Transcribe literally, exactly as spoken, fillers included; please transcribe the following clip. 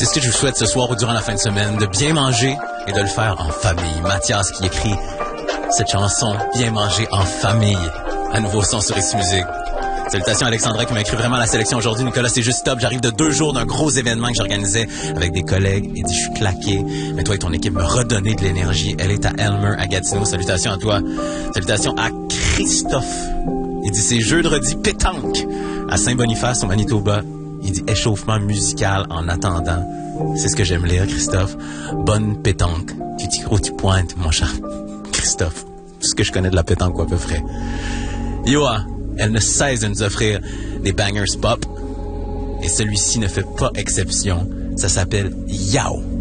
C'est ce que je vous souhaite ce soir ou durant la fin de semaine, de bien manger et de le faire en famille. Mathias qui écrit cette chanson, Bien manger en famille. À nouveau son sur Ici Musique. Salutations à Alexandra qui m'a écrit vraiment la sélection aujourd'hui. Nicolas, c'est juste top. J'arrive de deux jours d'un gros événement que j'organisais avec des collègues. Il dit, je suis claqué. Mais toi et ton équipe me redonnez de l'énergie. Elle est à Elmer, à Gatineau. Salutations à toi. Salutations à Christophe. Il dit, c'est jeudi pétanque à Saint-Boniface, au Manitoba. Il dit, échauffement musical en attendant. C'est ce que j'aime lire, Christophe. Bonne pétanque. Tu tires ou tu pointes, mon cher Christophe. Tout ce que je connais de la pétanque, à peu près. Yoa, elle ne cesse de nous offrir des bangers pop. Et celui-ci ne fait pas exception. Ça s'appelle Yao.